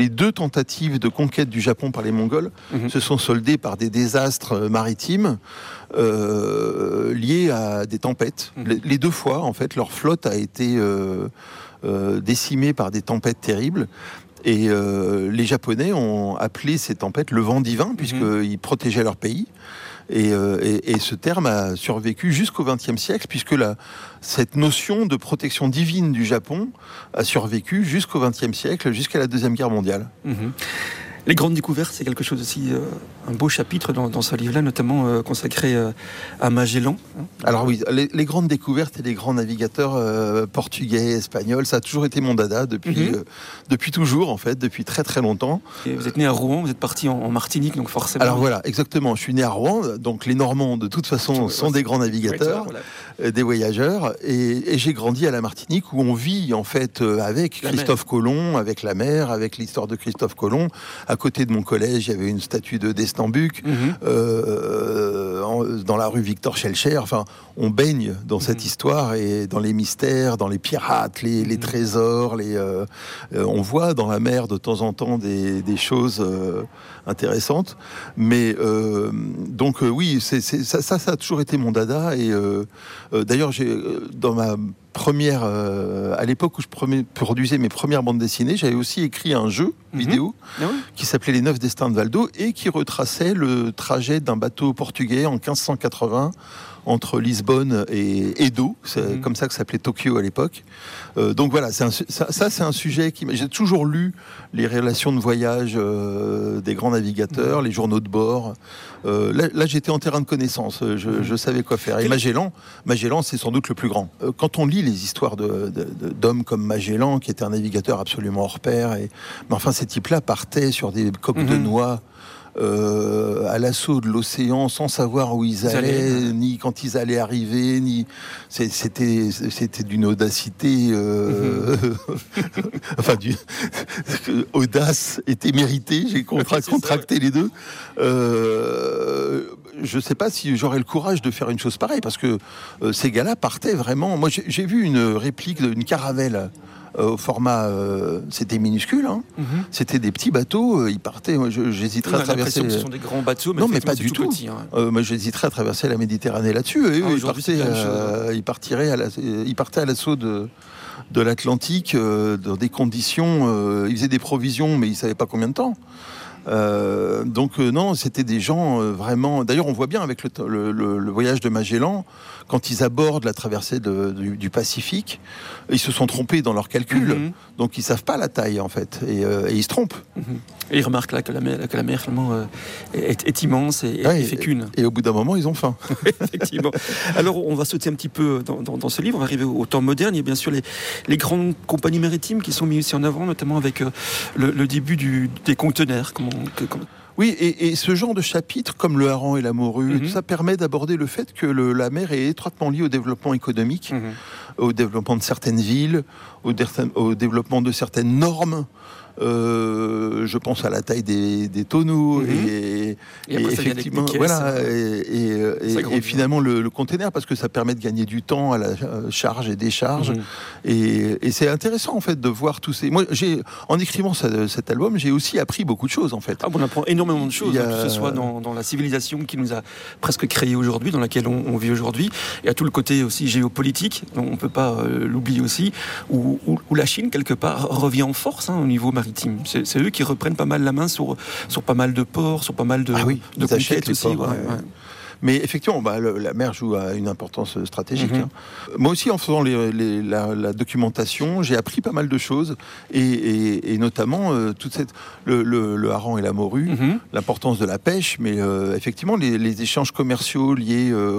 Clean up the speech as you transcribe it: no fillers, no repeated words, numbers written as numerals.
les 2 tentatives de conquête du Japon par les Mongols se sont soldées par des désastres maritimes liés à des tempêtes. Les 2 fois, en fait, leur flotte a été décimée par des tempêtes terribles. Et les Japonais ont appelé ces tempêtes le vent divin, puisqu'ils protégeaient leur pays. Et ce terme a survécu jusqu'au XXe siècle, puisque cette notion de protection divine du Japon a survécu jusqu'au XXe siècle, jusqu'à la Deuxième Guerre mondiale. Les grandes découvertes, c'est quelque chose aussi, un beau chapitre dans ce livre-là, notamment consacré à Magellan. Alors oui, les grandes découvertes et les grands navigateurs portugais, espagnols, ça a toujours été mon dada depuis toujours, en fait, depuis très très longtemps. Et vous êtes né à Rouen, vous êtes parti en Martinique, donc forcément... Alors voilà, exactement, je suis né à Rouen, donc les Normands, de toute façon, sont des grands navigateurs, des voyageurs, et j'ai grandi à la Martinique, où on vit, en fait, avec Christophe Colomb, avec la mer, avec l'histoire de Christophe Colomb. À côté de mon collège, il y avait une statue de Destambuc. Dans la rue Victor Schellcher. Enfin, on baigne dans cette histoire et dans les mystères, dans les pirates, les trésors. On voit dans la mer de temps en temps des choses intéressantes. Mais donc oui, ça a toujours été mon dada. Et d'ailleurs, dans ma première, à l'époque où je produisais mes premières bandes dessinées, j'avais aussi écrit un jeu vidéo qui s'appelait Les 9 Destins de Valdo et qui retraçait le trajet d'un bateau portugais en 1580 entre Lisbonne et Edo. C'est comme ça que s'appelait Tokyo à l'époque. Donc voilà, c'est un sujet qui... J'ai toujours lu les relations de voyage des grands navigateurs, les journaux de bord. Là, j'étais en terrain de connaissance. Je savais quoi faire. Et Magellan, c'est sans doute le plus grand. Quand on lit les histoires d'hommes comme Magellan, qui était un navigateur absolument hors pair, mais enfin, ces types-là partaient sur des coques de noix à l'assaut de l'océan sans savoir où ils allaient, ni quand ils allaient arriver, c'était d'une audacité enfin audace était méritée. J'ai contracté les deux. Je ne sais pas si j'aurais le courage de faire une chose pareille, parce que ces gars-là partaient vraiment. Moi, j'ai vu une réplique d'une caravelle au format, c'était minuscule, c'était des petits bateaux, ils partaient, j'hésiterais à traverser... Que ce sont des grands bateaux, mais non, mais pas du tout. Petit, moi, j'hésiterais à traverser la Méditerranée là-dessus. Et eux, ils partaient à l'assaut de l'Atlantique dans des conditions... ils faisaient des provisions, mais ils ne savaient pas combien de temps. Donc non, c'était des gens vraiment... D'ailleurs, on voit bien avec le voyage de Magellan, quand ils abordent la traversée du Pacifique, ils se sont trompés dans leurs calculs, donc ils savent pas la taille en fait, et ils se trompent. Et ils remarquent là que la mer finalement est immense et fécune. Et au bout d'un moment, ils ont faim. Effectivement. Alors, on va sauter un petit peu dans ce livre, on va arriver au temps moderne. Il y a bien sûr les grandes compagnies maritimes qui sont mises aussi en avant, notamment avec le début des conteneurs. Oui, et ce genre de chapitre, comme le hareng et la morue, ça permet d'aborder le fait que la mer est étroitement liée au développement économique, au développement de certaines villes, au développement de certaines normes. Je pense à la taille des tonneaux et effectivement voilà et finalement le container, parce que ça permet de gagner du temps à la charge et décharge et c'est intéressant en fait de voir tous ces... Moi en écrivant cet album, j'ai aussi appris beaucoup de choses en fait. On apprend énormément de choses, que ce soit dans la civilisation qui nous a presque créé aujourd'hui, dans laquelle on vit aujourd'hui, et à tout le côté aussi géopolitique, on ne peut pas l'oublier aussi, où la Chine quelque part revient en force au niveau maritime. C'est eux qui reprennent pas mal la main sur pas mal de ports, sur pas mal de conquêtes aussi. Mais effectivement, la mer joue une importance stratégique. Moi aussi, en faisant la documentation, j'ai appris pas mal de choses, et notamment le hareng et la morue, l'importance de la pêche, mais effectivement les échanges commerciaux liés